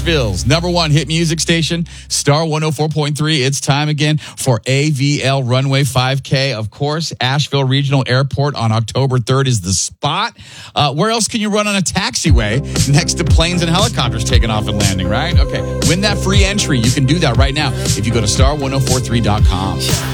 Asheville's #1 hit music station, Star 104.3. It's time again for AVL Runway 5K. Of course, Asheville Regional Airport on October 3rd is the spot. Where else can you run on a taxiway next to planes and helicopters taking off and landing, right? Okay, win that free entry. You can do that right now if you go to star1043.com.